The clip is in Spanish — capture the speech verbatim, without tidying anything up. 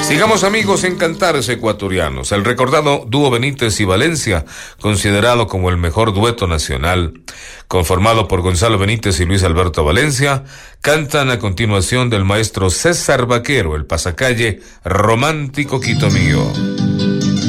Sigamos, amigos, en Cantares Ecuatorianos. El recordado dúo Benítez y Valencia, considerado como el mejor dueto nacional, conformado por Gonzalo Benítez y Luis Alberto Valencia, cantan a continuación del maestro César Vaquero, el pasacalle Romántico Quito Mío.